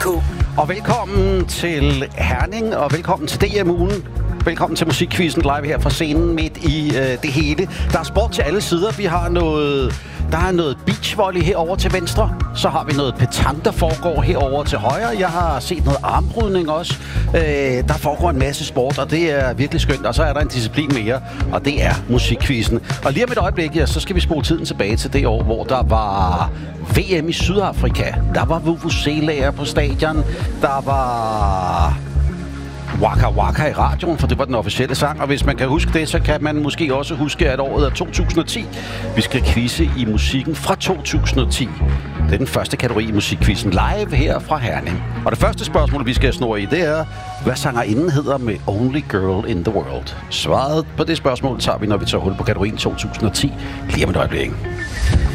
DK. Og velkommen til Herning, og velkommen til DM-ugen. Velkommen til Musikquizzen live her fra scenen midt i det hele. Der er sport til alle sider. Vi har der er noget beachvolley herover til venstre. Så har vi noget petanque, der foregår herover til højre. Jeg har set noget armbrydning også. Der foregår en masse sport, og det er virkelig skønt. Og så er der en disciplin mere, og det er Musikquizzen. Og lige om et øjeblik, ja, så skal vi spole tiden tilbage til det år, hvor der var VM i Sydafrika. Der var vuvuzelaer på stadion. Der var Waka Waka i radioen, for det var den officielle sang. Og hvis man kan huske det, så kan man måske også huske, at året er 2010. Vi skal quizze i musikken fra 2010. Det er den første kategori i Musikquizzen live her fra Herning. Og det første spørgsmål, vi skal snurre i, det er, hvad sangerinden hedder med Only Girl in the World? Svaret på det spørgsmål tager vi, når vi tager hul på kategorien 2010. Lige om et øjeblik.